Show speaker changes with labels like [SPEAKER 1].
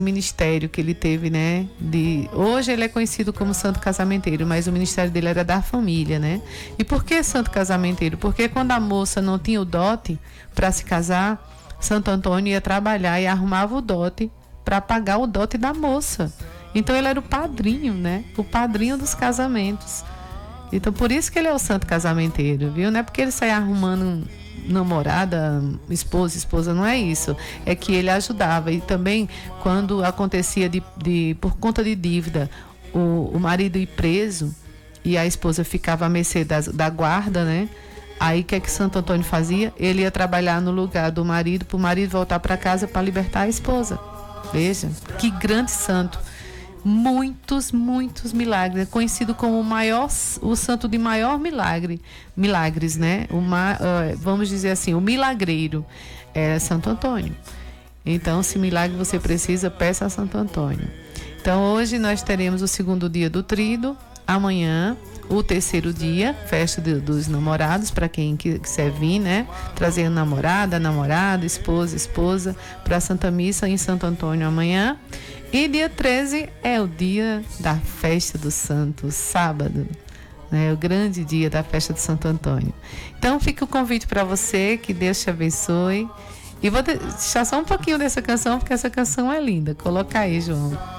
[SPEAKER 1] ministério que ele teve, né? Hoje ele é conhecido como Santo Casamenteiro, mas o ministério dele era da família, né? E por que Santo Casamenteiro? Porque quando a moça não tinha o dote para se casar, Santo Antônio ia trabalhar e arrumava o dote para pagar o dote da moça. Então ele era o padrinho, né? O padrinho dos casamentos. Então por isso que ele é o Santo Casamenteiro, viu? Não é porque ele sai arrumando namorada, esposa, não é isso. É que ele ajudava. E também quando acontecia por conta de dívida, o marido ir preso e a esposa ficava à mercê da guarda, né? Aí o que é que Santo Antônio fazia? Ele ia trabalhar no lugar do marido, para o marido voltar para casa para libertar a esposa. Veja, que grande santo. Muitos milagres. É conhecido como o santo de maior milagres, né? Vamos dizer assim, o milagreiro é Santo Antônio. Então, se milagre você precisa, peça a Santo Antônio. Então, hoje nós teremos o segundo dia do Tríduo, amanhã o terceiro dia, festa dos namorados, para quem quiser vir, né? Trazendo namorada, esposa, para a Santa Missa em Santo Antônio amanhã. E dia 13 é o dia da festa do Santo, sábado, né? O grande dia da festa de Santo Antônio. Então fica o convite para você, que Deus te abençoe. E vou deixar só um pouquinho dessa canção, porque essa canção é linda. Coloca aí, João.